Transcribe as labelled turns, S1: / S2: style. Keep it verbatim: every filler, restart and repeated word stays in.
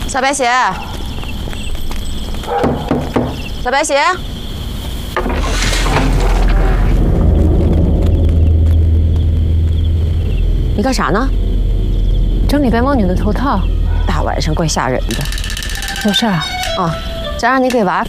S1: 小白鞋，小白鞋，你干啥呢？
S2: 整理白毛女的头套。
S1: 大晚上怪吓人的。
S2: 有事啊？
S1: 啊，想让你给娃